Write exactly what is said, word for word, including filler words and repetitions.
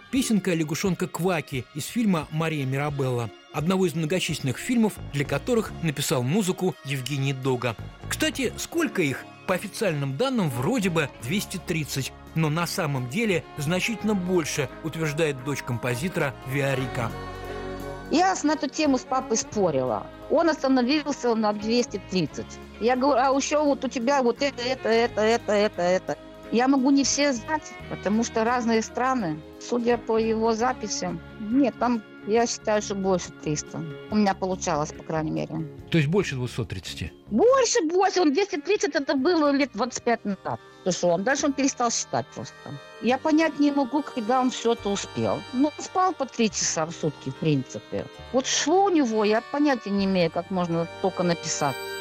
песенка лягушонка Кваки из фильма «Мария Мирабелла», одного из многочисленных фильмов, для которых написал музыку Евгений Дога. Кстати, сколько их? По официальным данным, вроде бы двести тридцать, но на самом деле значительно больше, утверждает дочь композитора Виорика. Я на эту тему с папой спорила. Он остановился на двести тридцать. Я говорю, а еще вот у тебя вот это, это, это, это, это, это. Я могу не все знать, потому что разные страны. Судя по его записям, нет, там, я считаю, что больше триста. У меня получалось, по крайней мере. То есть больше двухсот тридцати? Больше, больше. Он двести тридцать, это было лет двадцать пять назад. То что он, дальше он перестал считать просто. Я понять не могу, когда он все это успел. Ну, он спал по три часа в сутки, в принципе. Вот шло у него, я понятия не имею, как можно только написать.